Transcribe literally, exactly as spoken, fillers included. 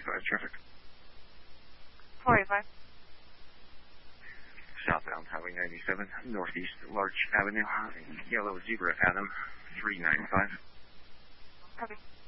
five traffic. four eighty-five. Southbound Highway ninety-seven, Northeast Larch Avenue, Yellow Zebra Adam, three ninety-five. Copy.